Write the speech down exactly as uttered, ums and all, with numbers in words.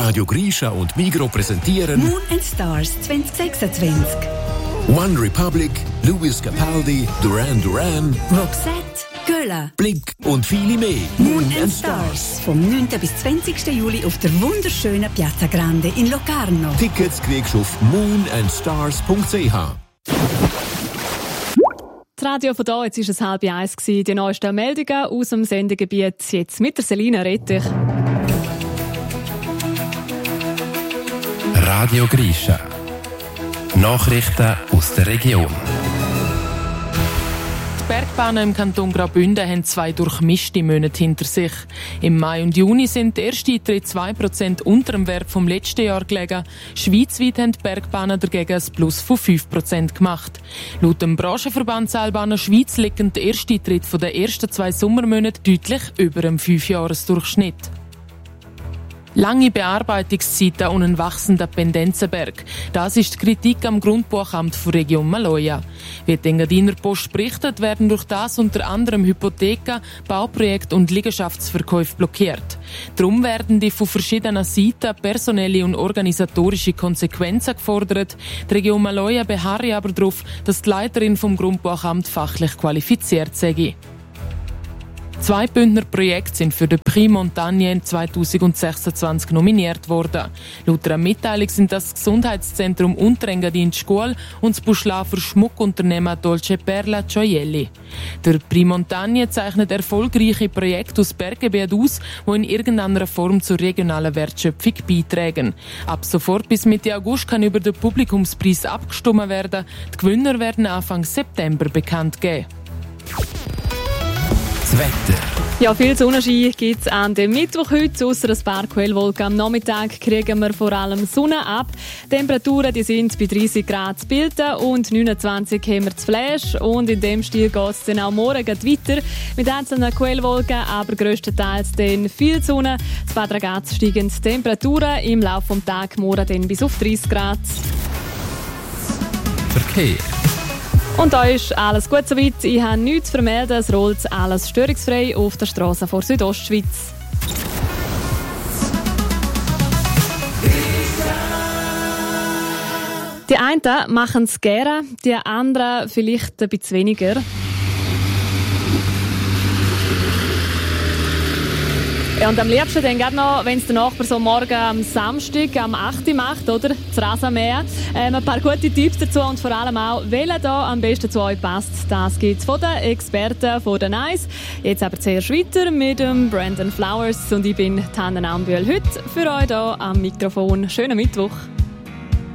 Radio Grisha und Migros präsentieren Moon and Stars zwanzig sechsundzwanzig. One Republic, Louis Capaldi, Duran Duran, Roxette, Göller, Blick und viele mehr. Moon and Stars. Vom neunten bis zwanzigsten Juli auf der wunderschönen Piazza Grande in Locarno. Tickets kriegst du auf moon and stars punkt c h. Das Radio von hier, jetzt war es halb eins. Die neuesten Meldungen aus dem Sendegebiet, jetzt mit der Selina Rettich. Radio Grisha. Nachrichten aus der Region. Die Bergbahnen im Kanton Graubünden haben zwei durchmischte Monate hinter sich. Im Mai und Juni sind die ersten Eintritte zwei Prozent unter dem Wert vom letzten Jahr gelegen. Schweizweit haben die Bergbahnen dagegen ein Plus von fünf Prozent gemacht. Laut dem Branchenverband Seilbahnen Schweiz liegen die ersten Eintritte der ersten zwei Sommermonate deutlich über dem Fünfjahresdurchschnitt. Lange Bearbeitungszeiten und ein wachsender Pendenzenberg. Das ist die Kritik am Grundbuchamt der Region Maloja. Wie die Engadiner Post berichtet, werden durch das unter anderem Hypotheken, Bauprojekte und Liegenschaftsverkäufe blockiert. Darum werden die von verschiedenen Seiten personelle und organisatorische Konsequenzen gefordert. Die Region Maloja beharrt aber darauf, dass die Leiterin vom Grundbuchamt fachlich qualifiziert sei. Zwei Bündner Projekte sind für den Prix Montagne zwanzig sechsundzwanzig nominiert worden. Laut einer Mitteilung sind das Gesundheitszentrum Unterengadin Schule und das Buschlafer Schmuckunternehmen Dolce Perla Gioielli. Der Prix Montagne zeichnet erfolgreiche Projekte aus Berggebieten aus, die in irgendeiner Form zur regionalen Wertschöpfung beitragen. Ab sofort bis Mitte August kann über den Publikumspreis abgestimmt werden. Die Gewinner werden Anfang September bekannt geben. Das Wetter. Ja, viel Sonnenschein gibt es an dem Mittwoch heute. Ausser ein paar Quellwolken am Nachmittag kriegen wir vor allem Sonne ab. Die Temperaturen die sind bei dreißig Grad zu Bilden und neunundzwanzig haben wir zu Fläsch. Und in dem Stil geht es dann auch morgen weiter mit einzelnen Quellwolken, aber grösstenteils dann viel Sonne. Zu Bad Ragaz steigen die Temperaturen im Laufe des Tages morgen dann bis auf dreißig Grad. Verkehr. Und da ist alles gut soweit. Ich habe nichts zu vermelden. Es rollt alles störungsfrei auf der Straße vor Südostschweiz. Die einen machen es gerne, die anderen vielleicht ein bisschen weniger. Ja, und am liebsten dann gerade noch, wenn es der Nachbar so morgen am Samstag am acht Uhr macht, oder? Das Rasenmähen. Ähm, ein paar gute Tipps dazu und vor allem auch, welcher da am besten zu euch passt. Das gibt es von den Experten von der Nice. Jetzt aber zuerst weiter mit dem Brandon Flowers und ich bin Tanne Ambühl. Heute für euch hier am Mikrofon. Schönen Mittwoch.